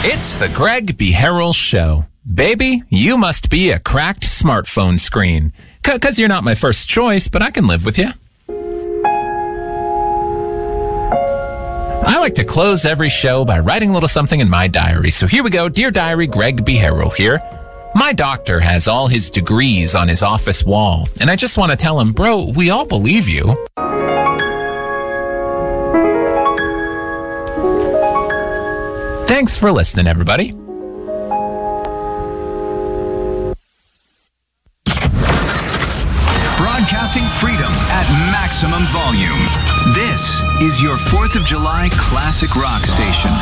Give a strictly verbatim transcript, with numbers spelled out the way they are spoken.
It's the Greg B. Harrell Show. Baby, you must be a cracked smartphone screen. Because you're not my first choice, but I can live with you. I like to close every show by writing a little something in my diary. So here we go. Dear Diary, Greg B. Harrell here. My doctor has all his degrees on his office wall. And I just want to tell him, bro, we all believe you. Thanks for listening, everybody. Broadcasting freedom at maximum volume. This is your fourth of July classic rock station.